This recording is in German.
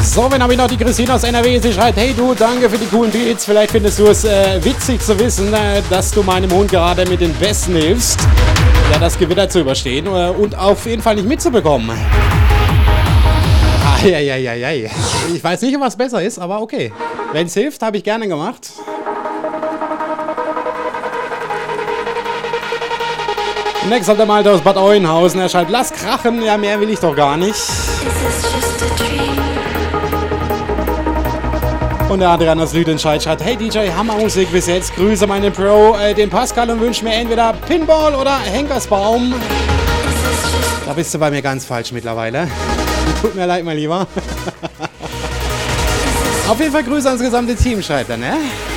So, wenn habe ich noch die Christine aus NRW. Sie schreibt, hey du, danke für die coolen Beats. Vielleicht findest du es witzig zu wissen, dass du meinem Hund gerade mit den Besten hilfst, ja, das Gewitter zu überstehen und auf jeden Fall nicht mitzubekommen. Eieieiei. Ich weiß nicht, was besser ist, aber okay. Wenn es hilft, habe ich gerne gemacht. Next hat der Malte aus Bad Oeynhausen. Er schreibt, lass krachen. Ja, mehr will ich doch gar nicht. Und der Adrian aus Lüdenscheid schreibt, hey DJ, Hammermusik bis jetzt. Grüße meinen Pro, den Pascal, und wünsche mir entweder Pinball oder Henkersbaum. Da bist du bei mir ganz falsch mittlerweile. Tut mir leid, mein Lieber. Auf jeden Fall Grüße ans gesamte Team, schreibt er, ne?